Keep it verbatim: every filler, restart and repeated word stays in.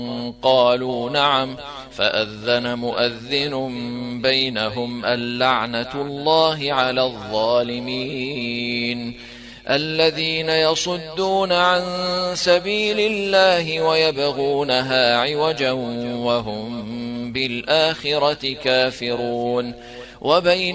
قالوا نعم فأذن مؤذن بينهم اللعنة الله على الظالمين الذين يصدون عن سبيل الله ويبغونها عوجا وهم بالآخرة كافرون وبين